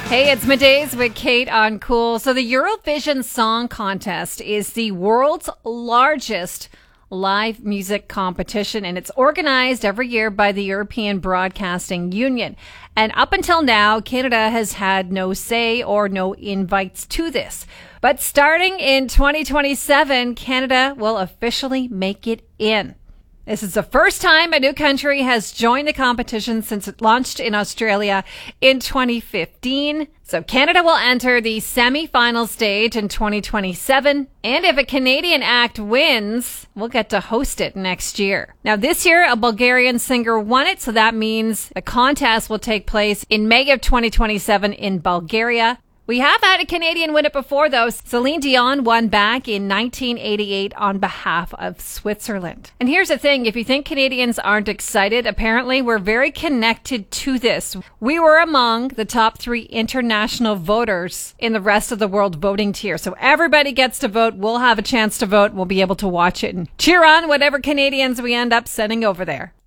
Hey, it's Middays with Kate on Cool. So the Eurovision Song Contest is the world's largest live music competition, and it's organized every year by the European Broadcasting Union. And up until now, Canada has had no say or no invites to this. But starting in 2027, Canada will officially make it in. This is the first time a new country has joined the competition since it launched in Australia in 2015. So Canada will enter the semi-final stage in 2027. And if a Canadian act wins, we'll get to host it next year. Now, this year, a Bulgarian singer won it. So that means the contest will take place in May of 2027 in Bulgaria. We have had a Canadian win it before, though. Celine Dion won back in 1988 on behalf of Switzerland. And here's the thing. If you think Canadians aren't excited, apparently we're very connected to this. We were among the top 3 international voters in the rest of the world voting tier. So everybody gets to vote. We'll have a chance to vote. We'll be able to watch it and cheer on whatever Canadians we end up sending over there.